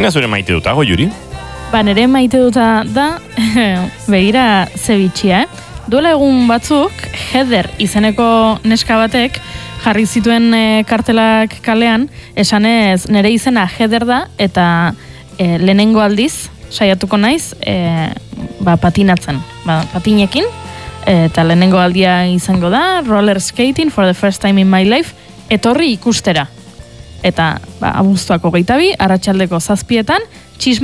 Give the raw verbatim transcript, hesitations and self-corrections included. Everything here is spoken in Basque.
Zein da zure maite dutago, Juri? Ba, nire maite duta da, begira zebitxia, eh? Duela egun batzuk, Heather izeneko neska batek jarri zituen e, kartelak kalean, esanez nire izena Heather da, eta e, lehenengo aldiz, saiatuko naiz, e, ba, patinatzen, ba, patinekin, eta lehenengo aldia izango da, roller skating for the first time in my life, etorri ikustera. Eta, ba, abuztuako geitabi, arratsaldeko zazpietan,